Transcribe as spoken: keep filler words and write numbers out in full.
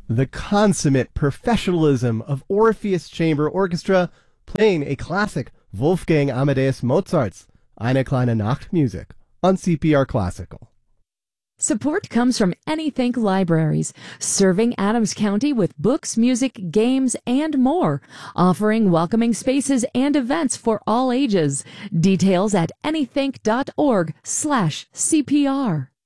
The consummate professionalism of Orpheus Chamber Orchestra playing a classic Wolfgang Amadeus Mozart's Eine kleine Nachtmusik on C P R Classical. Support comes from Anythink Libraries, serving Adams County with books, music, games, and more, offering welcoming spaces and events for all ages. Details at anythink dot org slash C P R.